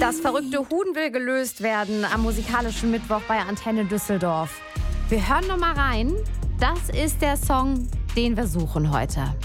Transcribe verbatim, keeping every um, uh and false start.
Das verrückte Huhn will gelöst werden am musikalischen Mittwoch bei Antenne Düsseldorf. Wir hören noch mal rein. Das ist der Song, den wir suchen heute.